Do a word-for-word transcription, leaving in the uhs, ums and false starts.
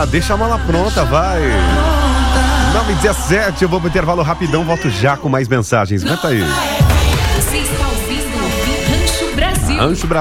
deixa a mala pronta, vai. nove e dezessete, eu vou pro intervalo rapidão, volto já com mais mensagens. Aguenta aí. Você está ouvindo Rancho Brasil. Rancho Brasil.